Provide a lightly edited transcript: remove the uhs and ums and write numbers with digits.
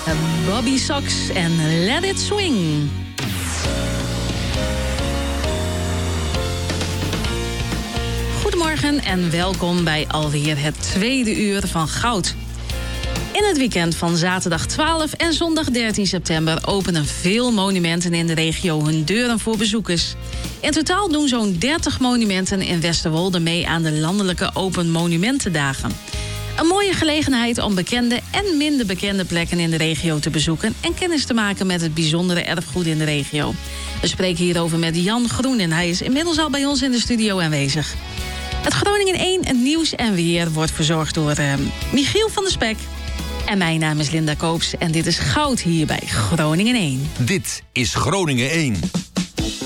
Bobby Sox en Let It Swing. Goedemorgen en welkom bij alweer het tweede uur van Goud. In het weekend van zaterdag 12 en zondag 13 september openen veel monumenten in de regio hun deuren voor bezoekers. In totaal doen zo'n 30 monumenten in Westerwolde mee aan de landelijke Open Monumentendagen. Een mooie gelegenheid om bekende en minder bekende plekken in de regio te bezoeken en kennis te maken met het bijzondere erfgoed in de regio. We spreken hierover met Jan Groen en hij is inmiddels al bij ons in de studio aanwezig. Het Groningen 1, het nieuws en weer, wordt verzorgd door Michiel van der Spek. En mijn naam is Linda Koops en dit is Goud hier bij Groningen 1. Dit is Groningen 1.